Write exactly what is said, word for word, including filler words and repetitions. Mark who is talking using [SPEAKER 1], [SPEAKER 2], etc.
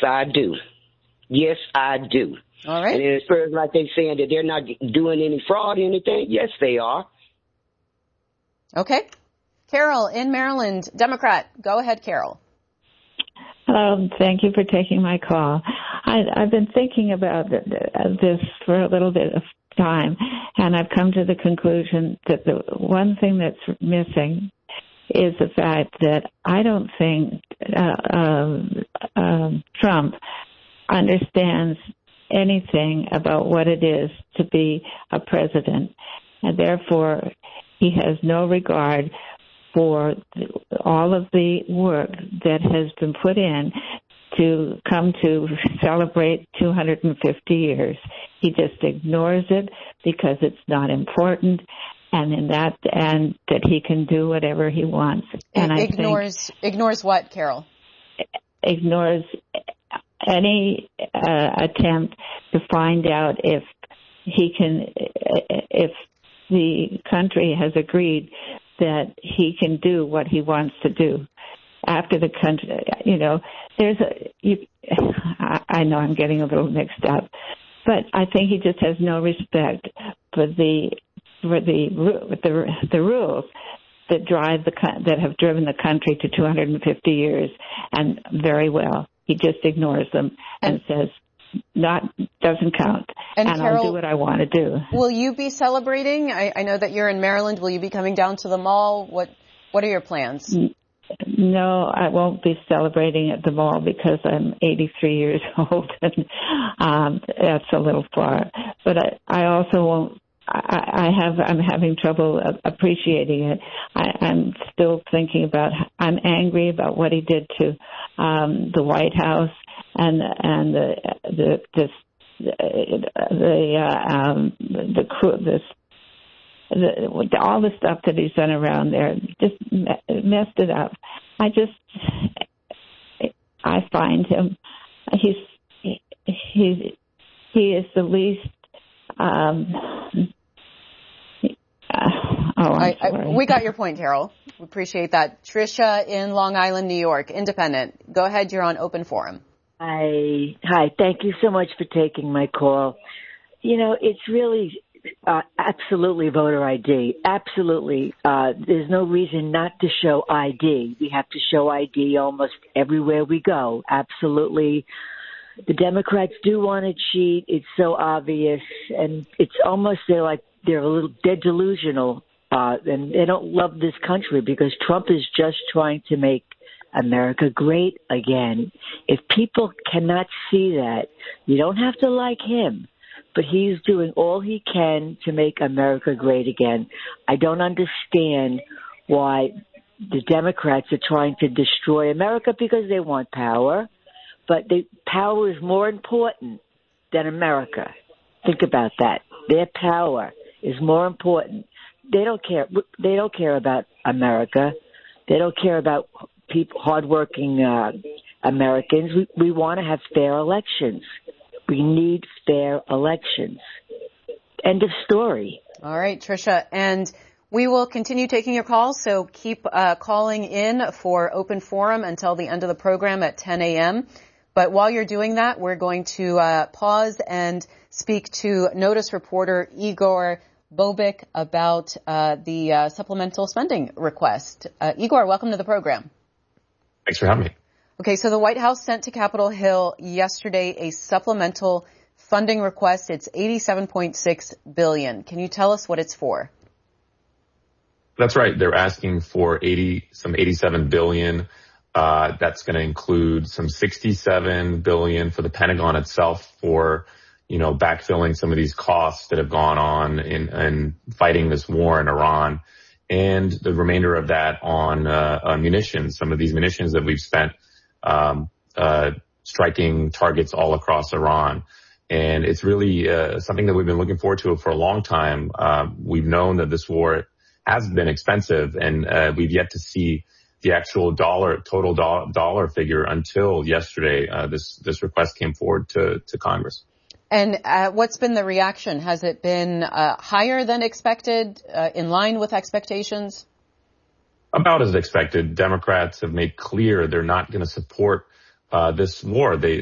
[SPEAKER 1] I do. Yes, I do.
[SPEAKER 2] All right.
[SPEAKER 1] And as far as like they saying that they're not doing any fraud or anything, yes, they are.
[SPEAKER 2] Okay. Carol in Maryland, Democrat. Go ahead, Carol.
[SPEAKER 3] Hello. Thank you for taking my call. I, I've been thinking about this for a little bit of time, and I've come to the conclusion that the one thing that's missing is the fact that I don't think uh, um, um, Trump understands anything about what it is to be a president, and therefore he has no regard for all of the work that has been put in to come to celebrate two hundred fifty years. He just ignores it because it's not important, and in that, and that he can do whatever he wants. And
[SPEAKER 2] it ignores
[SPEAKER 3] I think
[SPEAKER 2] ignores what, Carol?
[SPEAKER 3] Ignores any uh, attempt to find out if he can, if the country has agreed that he can do what he wants to do after the country. You know, there's a. You, I know I'm getting a little mixed up, but I think he just has no respect for the for the the, the rules that drive the that have driven the country to two hundred fifty years, and very well. He just ignores them and, and says, "Not doesn't count,"
[SPEAKER 2] and,
[SPEAKER 3] and
[SPEAKER 2] Carol,
[SPEAKER 3] I'll do what I want to do.
[SPEAKER 2] Will you be celebrating? I, I know that you're in Maryland. Will you be coming down to the mall? What What are your plans?
[SPEAKER 3] No, I won't be celebrating at the mall because I'm eighty-three years old, and um, that's a little far. But I, I also won't. I, I have. I'm having trouble appreciating it. I, I'm still thinking about. I'm angry about what he did to um, the White House and and the the this the uh, um, the crew this. The, all the stuff that he's done around there just messed it up. I just, I find him, he's, he's, he is the least, um, uh, oh, I'm
[SPEAKER 2] I,
[SPEAKER 3] sorry.
[SPEAKER 2] I, we got your point, Carol. We appreciate that. Trisha in Long Island, New York, independent. Go ahead, you're on Open Forum.
[SPEAKER 4] Hi, hi, thank you so much for taking my call. You know, it's really, Uh, absolutely voter I D. Absolutely. Uh, there's no reason not to show I D. We have to show I D almost everywhere we go. Absolutely. The Democrats do want to cheat. It's so obvious. And it's almost they're like they're a little, they're delusional. Uh, and they don't love this country because Trump is just trying to make America great again. If people cannot see that, you don't have to like him. But he's doing all he can to make America great again. I don't understand why the Democrats are trying to destroy America because they want power. But the power is more important than America. Think about that. Their power is more important. They don't care. They don't care about America. They don't care about people, hardworking uh, Americans. We, we want to have fair elections. We need fair elections. End of story.
[SPEAKER 2] All right, Trisha. And we will continue taking your calls, so keep uh, calling in for Open Forum until the end of the program at ten a.m. But while you're doing that, we're going to uh, pause and speak to Notice reporter Igor Bobik about uh, the uh, supplemental spending request. Uh, Igor, welcome to the program.
[SPEAKER 5] Thanks for having me.
[SPEAKER 2] Okay, so the White House sent to Capitol Hill yesterday a supplemental funding request. It's eighty-seven point six billion dollars. Can you tell us what it's for?
[SPEAKER 5] That's right. They're asking for eighty, some eighty-seven billion dollars. Uh, that's going to include some sixty-seven billion dollars for the Pentagon itself for, you know, backfilling some of these costs that have gone on in, in fighting this war in Iran. And the remainder of that on, uh, on munitions, some of these munitions that we've spent Um, uh, striking targets all across Iran. And it's really uh, something that we've been looking forward to for a long time. Uh, we've known that this war has been expensive, and uh, we've yet to see the actual dollar, total do- dollar figure until yesterday. Uh, this, this request came forward to, to Congress.
[SPEAKER 2] And uh, what's been the reaction? Has it been uh, higher than expected, uh, in line with expectations?
[SPEAKER 5] About as expected. Democrats have made clear they're not going to support uh, this war. They